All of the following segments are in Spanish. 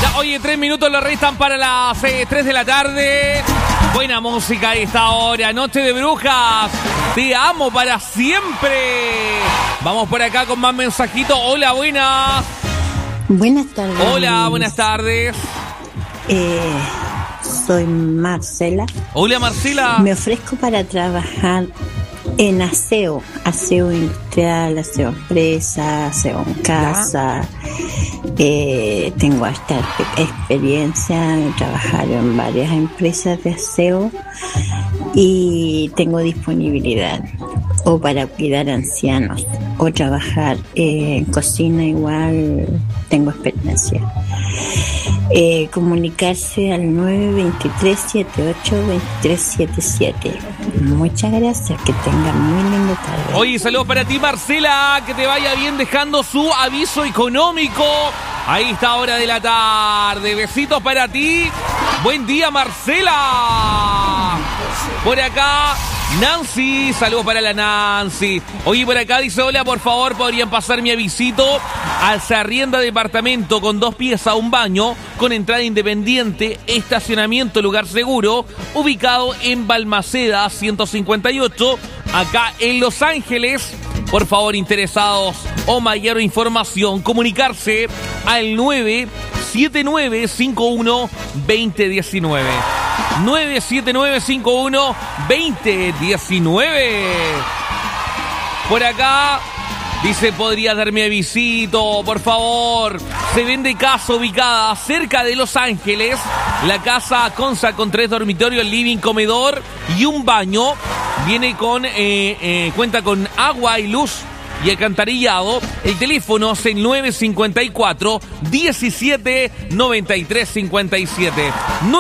Ya, oye, 3 minutos lo restan para las 3 de la tarde. Buena música a esta hora. Noche de brujas. Te amo para siempre. Vamos por acá con más mensajitos. Hola, buenas. Buenas tardes. Hola, buenas tardes. Soy Marcela. Hola, Marcela. Me ofrezco para trabajar en aseo industrial, aseo empresa, aseo en casa. Tengo hasta experiencia en trabajar en varias empresas de aseo y tengo disponibilidad o para cuidar ancianos o trabajar en cocina, igual tengo experiencia. Comunicarse al 923-78-2377. Muchas gracias, que tengan muy linda tarde. Oye, saludos para ti, Marcela, que te vaya bien dejando su aviso económico a esta hora de la tarde. Besitos para ti. Buen día, Marcela. Por acá, Nancy, saludos para la Nancy. Oye, por acá dice, hola, por favor, ¿podrían pasar mi avisito? Se arrienda departamento con 2 piezas, un baño, con entrada independiente, estacionamiento, lugar seguro, ubicado en Balmaceda 158, acá en Los Ángeles. Por favor, interesados o mayor información, comunicarse al 979-51-2019. 979-51-2019. Por acá dice, ¿podría darme avisito, por favor? Se vende casa ubicada cerca de Los Ángeles. La casa consta con 3 dormitorios, living, comedor y un baño. Viene con, cuenta con agua y luz y alcantarillado. El teléfono es el 954-17-93-57.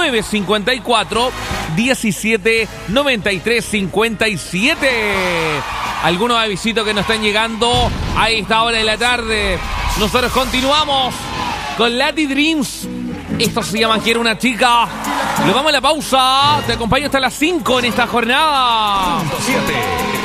954-17-93-57. Algunos avisitos que nos están llegando a esta hora de la tarde. Nosotros continuamos con Lati Dreams. Esto se llama Quiero una chica. Nos vamos a la pausa. Te acompaño hasta las 5 en esta jornada. 7.